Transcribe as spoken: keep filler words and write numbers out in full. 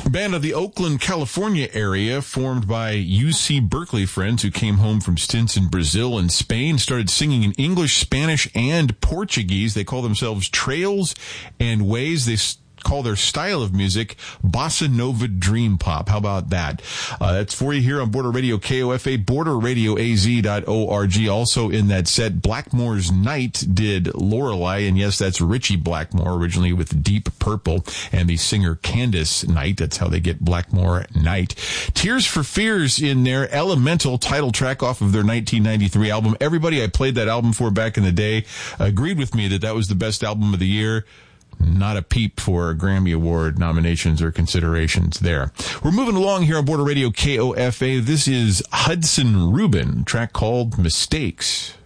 A band of the Oakland, California area formed by U C Berkeley friends who came home from stints in Brazil and Spain started singing in English, Spanish, and Portuguese. They call themselves Trails and Ways. They call their style of music Bossa Nova Dream Pop. How about that? Uh, that's for you here on Border Radio K O F A, border radio a z dot org. Also in that set, Blackmore's Night did Lorelei, and yes, that's Richie Blackmore, originally with Deep Purple, and the singer Candace Knight. That's how they get Blackmore Night. Tears for Fears in their Elemental title track off of their nineteen ninety-three album. Everybody I played that album for back in the day agreed with me that that was the best album of the year. Not a peep for Grammy Award nominations or considerations there. We're moving along here on Border Radio K O F A. This is Hudson Rubin, track called Mistakes.